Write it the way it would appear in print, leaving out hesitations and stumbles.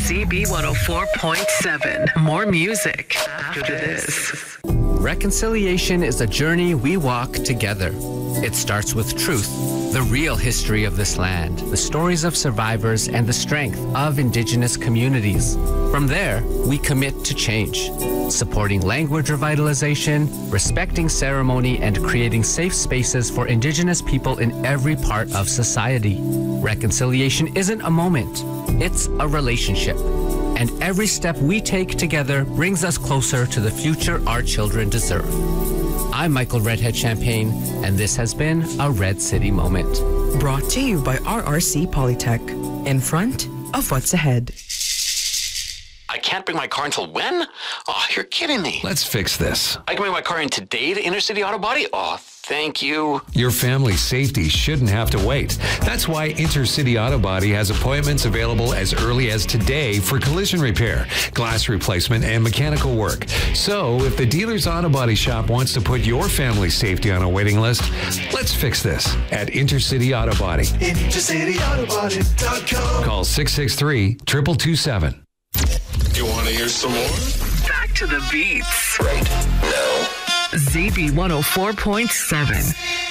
ZB104.7. More music after this. Reconciliation is a journey we walk together. It starts with truth, the real history of this land, the stories of survivors, and the strength of Indigenous communities. From there, we commit to change, supporting language revitalization, respecting ceremony, and creating safe spaces for Indigenous people in every part of society. Reconciliation isn't a moment, it's a relationship. And every step we take together brings us closer to the future our children deserve. I'm Michael Redhead Champagne, and this has been a Red City Moment. Brought to you by RRC Polytech, in front of what's ahead. I can't bring my car until when? Oh, you're kidding me. Let's fix this. I can bring my car in today to Intercity Auto Body? Oh, thank you. Your family's safety shouldn't have to wait. That's why Intercity Auto Body has appointments available as early as today for collision repair, glass replacement, and mechanical work. So if the dealer's auto body shop wants to put your family's safety on a waiting list, let's fix this at Intercity Auto Body. IntercityAutoBody.com. Call 663-2227. You want to hear some more? Back to the beats. Right now. ZB104.7.